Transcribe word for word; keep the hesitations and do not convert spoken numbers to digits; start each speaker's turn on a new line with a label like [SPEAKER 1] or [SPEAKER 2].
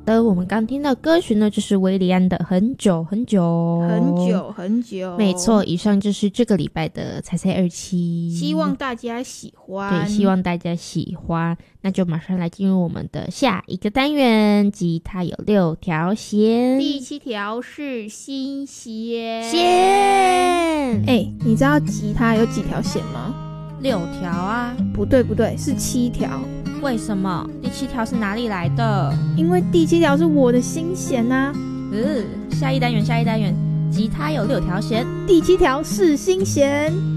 [SPEAKER 1] 的，我们刚听到歌曲呢，就是维里安的很久很久
[SPEAKER 2] 很久很久，
[SPEAKER 1] 没错。以上就是这个礼拜的猜猜二期，
[SPEAKER 2] 希望大家喜欢。
[SPEAKER 1] 对，希望大家喜欢。那就马上来进入我们的下一个单元，吉他有六条弦，
[SPEAKER 2] 第七条是新弦。
[SPEAKER 1] 弦，
[SPEAKER 2] 哎、欸，你知道吉他有几条弦吗？
[SPEAKER 1] 六条啊。
[SPEAKER 2] 不对不对，是七条。
[SPEAKER 1] 为什么？第七条是哪里来的？
[SPEAKER 2] 因为第七条是我的新弦啊。
[SPEAKER 1] 嗯，下一单元下一单元，吉他有六条弦，
[SPEAKER 2] 第七条是新弦。